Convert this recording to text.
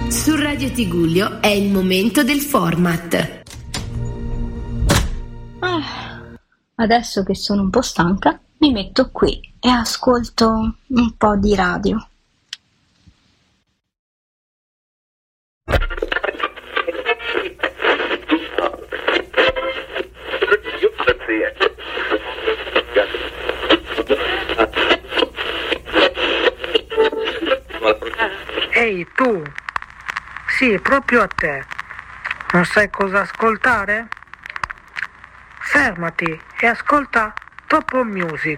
Su Radio Tigullio è il momento del format. Adesso che sono un po' stanca, mi metto qui e ascolto un po' di radio. Ehi tu, sì, proprio a te, non sai cosa ascoltare? Fermati e ascolta Top Music,